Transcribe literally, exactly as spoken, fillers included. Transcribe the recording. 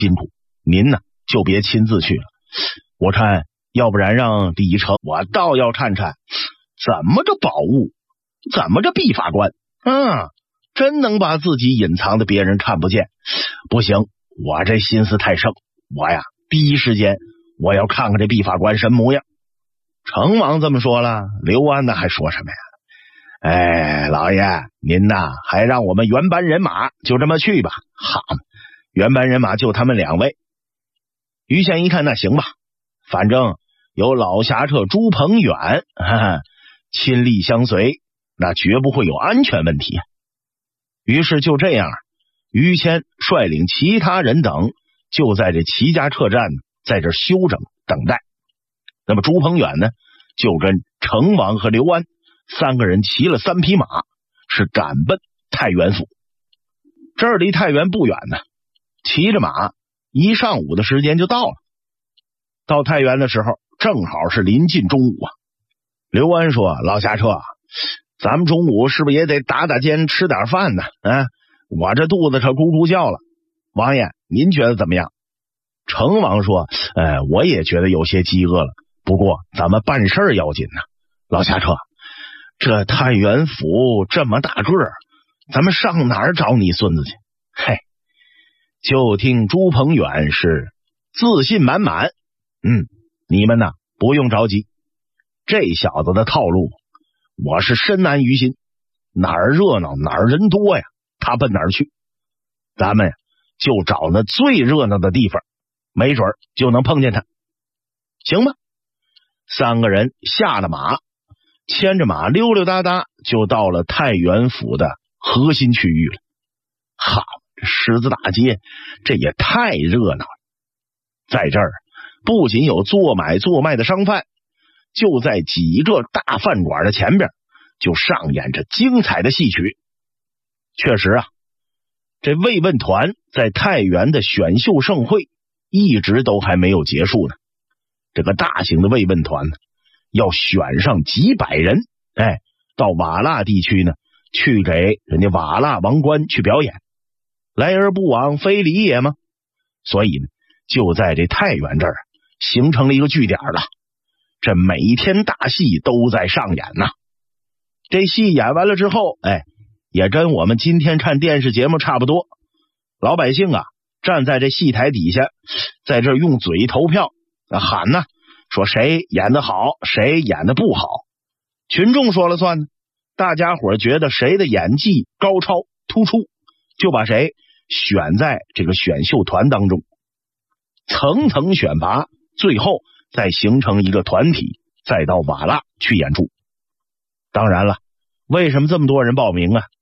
辛苦，您呢就别亲自去了。我看要不然让李成，我倒要看看怎么个宝物，怎么个毕法官啊，真能把自己隐藏的别人看不见。不行，我这心思太盛，我呀第一时间我要看看这毕法官什么模样。成王这么说了，刘安呢还说什么呀？哎，老爷您呐还让我们原班人马就这么去吧。好，原班人马就他们两位。于谦一看，那行吧，反正有老侠客朱鹏远哈哈亲力相随，那绝不会有安全问题。于是就这样，于谦率领其他人等就在这齐家客栈在这休整等待。那么朱鹏远呢就跟成王和刘安三个人骑了三匹马，是赶奔太原府。这儿离太原不远呢，骑着马一上午的时间就到了。到太原的时候正好是临近中午啊。刘安说，老侠客，咱们中午是不是也得打打尖吃点饭呢？啊，我这肚子可咕咕叫了。王爷您觉得怎么样？成王说，呃，我也觉得有些饥饿了，不过咱们办事儿要紧呢。老侠客，这太原府这么大个儿，咱们上哪儿找你孙子去？嘿，就听朱鹏远是自信满满，嗯，你们呢不用着急，这小子的套路我是深谙于心，哪儿热闹哪儿人多呀，他奔哪儿去。咱们就找那最热闹的地方，没准就能碰见他，行吗？三个人下了马，牵着马溜溜达达就到了太原府的核心区域了。好，这狮子大街这也太热闹了。在这儿不仅有做买做卖的商贩，就在几个大饭馆的前边就上演着精彩的戏曲。确实啊，这慰问团在太原的选秀盛会一直都还没有结束呢。这个大型的慰问团呢，要选上几百人，哎，到瓦剌地区呢，去给人家瓦剌王冠去表演。来而不往非礼也吗？所以呢，就在这太原这儿形成了一个据点了。这每天大戏都在上演呐。这戏演完了之后，哎，也跟我们今天看电视节目差不多。老百姓啊，站在这戏台底下，在这用嘴投票喊呢，说谁演得好，谁演得不好。群众说了算呢，大家伙觉得谁的演技高超突出，就把谁选在这个选秀团当中，层层选拔，最后再形成一个团体，再到瓦剌去演出。当然了，为什么这么多人报名啊？